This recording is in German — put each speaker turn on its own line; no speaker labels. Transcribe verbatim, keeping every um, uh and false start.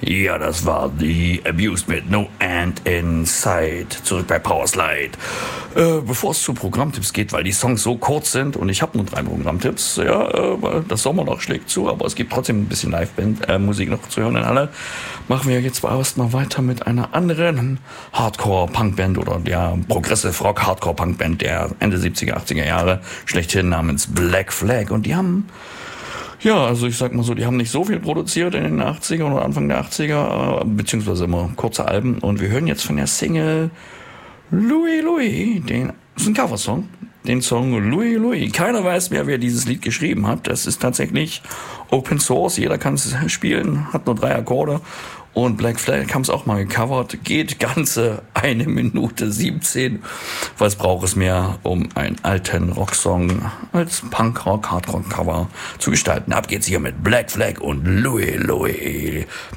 Ja, das war The Abused mit No End Inside. Zurück bei Powerslide. Äh, bevor es zu Programmtipps geht, weil die Songs so kurz sind und ich habe nur drei Programmtipps, ja, äh, das Sommerloch schlägt zu, aber es gibt trotzdem ein bisschen Live-Band-Musik äh, noch zu hören in alle. Machen wir jetzt erstmal weiter mit einer anderen Hardcore-Punk-Band oder der Progressive Rock Hardcore-Punk-Band der Ende siebziger, achtziger Jahre schlechthin namens Black Flag. Und die haben Ja, also ich sag mal so, die haben nicht so viel produziert in den achtziger oder Anfang der achtziger, beziehungsweise immer kurze Alben. Und wir hören jetzt von der Single Louis Louis, den, das ist ein Coversong, den Song Louis Louis. Keiner weiß mehr, wer dieses Lied geschrieben hat. Das ist tatsächlich Open Source, jeder kann es spielen, hat nur drei Akkorde. Und Black Flag haben es auch mal gecovert, geht ganze eine Minute siebzehn. Was braucht es mehr, um einen alten Rocksong als Punk-Rock, Hardrock-Cover zu gestalten? Ab geht's hier mit Black Flag und Louis Louis.